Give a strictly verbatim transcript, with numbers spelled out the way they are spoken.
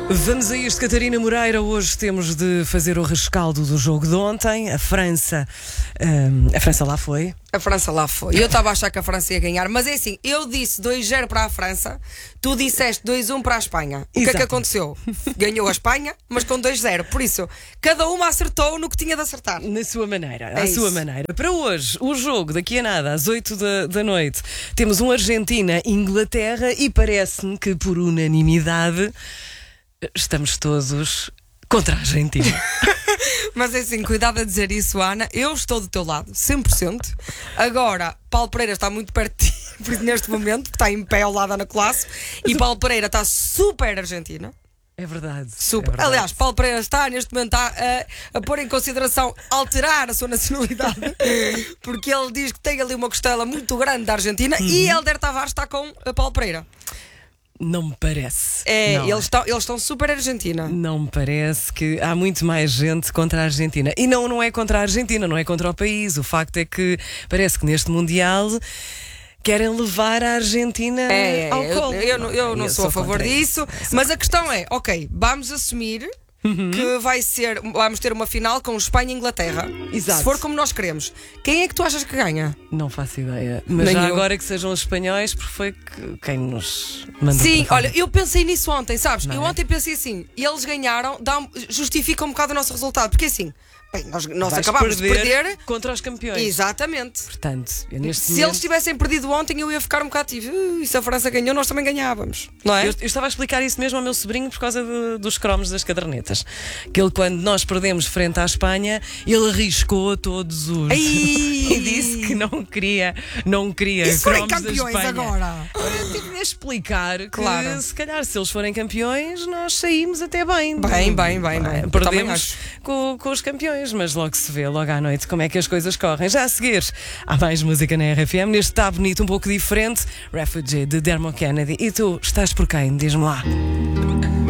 Vamos a isto, Catarina Moreira. Hoje temos de fazer o rescaldo do jogo de ontem. A França, hum, a França lá foi. A França lá foi. Eu estava a achar que a França ia ganhar, mas é assim, eu disse dois zero para a França, tu disseste dois um para a Espanha. O que é que aconteceu? Ganhou a Espanha, mas com dois zero. Por isso, cada uma acertou no que tinha de acertar. Na sua maneira, É à isso. sua maneira. Para hoje, o jogo, daqui a nada, às oito da, da noite, temos um Argentina-Inglaterra e parece-me que, por unanimidade, estamos todos contra a Argentina. Mas é assim, cuidado a dizer isso, Ana. Eu estou do teu lado, cem por cento. Agora, Paulo Pereira está muito perto de ti, por isso, neste momento, está em pé ao lado da Ana Colasso. E Paulo Pereira está super Argentina. É verdade. Super. É verdade. Aliás, Paulo Pereira está neste momento a, a, a pôr em consideração alterar a sua nacionalidade, porque ele diz que tem ali uma costela muito grande da Argentina. Uhum. E Hélder Tavares está com a Paulo Pereira. Não me parece. É, Não. eles, estão, eles estão super Argentina. Não me parece que há muito mais gente contra a Argentina. E não, não é contra a Argentina, não é contra o país. O facto é que parece que neste Mundial querem levar a Argentina É, é, ao eu, colo. eu, não- eu não Eu sou a favor contra disso, isso. mas a questão é, ok, vamos assumir que vai ser, vamos ter uma final com Espanha e Inglaterra. Exato. Se for como nós queremos, quem é que tu achas que ganha? Não faço ideia. Mas Nem já eu. agora que sejam os espanhóis, porque foi que- quem nos mandou. Sim, para olha, fora. eu pensei nisso ontem, sabes? Não eu é? ontem pensei assim, eles ganharam, dá um- justifica um bocado o nosso resultado, porque assim, bem, nós, nós Vais acabámos de perder. contra os campeões. Exatamente. Portanto, eu neste Se momento. eles tivessem perdido ontem, eu ia ficar um bocado tipo, "Uh, e se a França ganhou, nós também ganhávamos. Não é? Eu, eu estava a explicar isso mesmo ao meu sobrinho por causa de- dos cromos das cadernetas. Que ele, quando nós perdemos frente à Espanha, ele arriscou todos os. Ai! e disse que não queria, não queria E se forem cromos da campeões Espanha. agora? Ora, eu tive de explicar que, Claro. se calhar, se eles forem campeões, nós saímos até bem. Bem, bem, bem, bem. Eu também Perdemos acho. com, com os campeões, mas logo se vê, logo à noite, como é que as coisas correm. Já a seguir, há mais música na R F M. Neste Está Bonito, um pouco diferente. Refugee, de Dermot Kennedy. E tu, estás por quem? Diz-me lá.